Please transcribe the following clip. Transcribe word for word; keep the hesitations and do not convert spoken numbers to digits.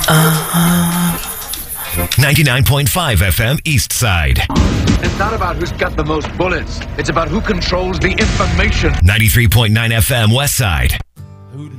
Uh, ninety-nine point five F M East Side. It's not about who's got the most bullets. It's about who controls the information. ninety-three point nine F M West Side.